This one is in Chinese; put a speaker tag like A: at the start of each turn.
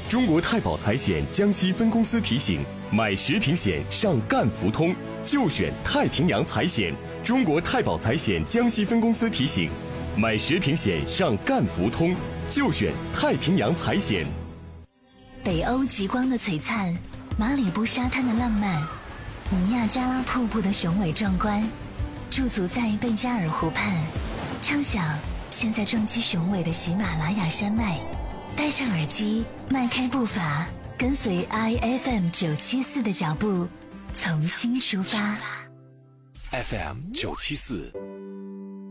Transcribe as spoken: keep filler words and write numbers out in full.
A: 中国太保财险江西分公司提醒：买学平险上赣福通，就选太平洋财险。中国太保财险江西分公司提醒：买学平险上赣福通，就选太平洋财险。
B: 北欧极光的璀璨，马里布沙滩的浪漫，尼亚加拉瀑布的雄伟壮观，驻足在贝加尔湖畔，畅想现在撞击雄伟的喜马拉雅山脉。戴上耳机，迈开步伐，跟随 I F M 九七四的脚步，从新出发。
C: F M 九七四